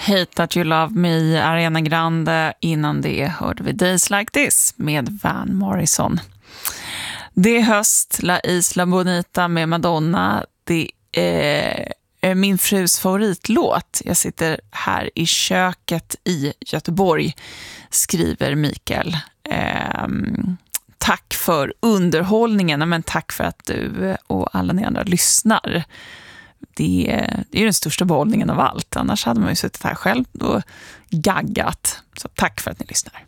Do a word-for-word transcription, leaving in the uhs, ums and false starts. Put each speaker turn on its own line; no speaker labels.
Hate That You Love Me, Ariana Grande. Innan det hörde vi Days Like This med Van Morrison. Det är höst, La Isla Bonita med Madonna. Det är min frus favoritlåt. Jag sitter här i köket i Göteborg, skriver Mikael. Ehm, tack för underhållningen, men tack för att du och alla ni andra lyssnar. Det är, det är den största behållningen av allt. Annars hade man ju suttit här själv och gaggat. Så tack för att ni lyssnar.